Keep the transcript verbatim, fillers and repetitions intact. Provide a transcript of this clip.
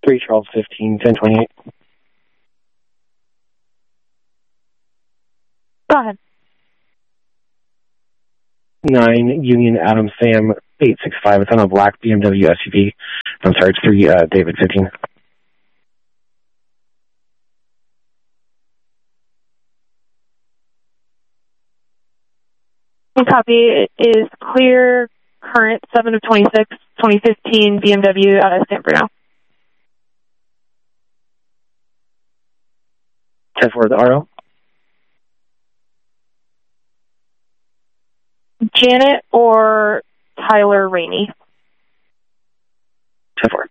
three Charles fifteen, ten twenty-eight. Go ahead. nine Union Adam Sam eight six five. It's on a black B M W S U V. I'm sorry, it's three uh, David fifteen. Copy. It is clear, current seven of twenty-six, twenty fifteen B M W out of San Bruno. ten four, the R O. Janet or Tyler Rainey? ten four.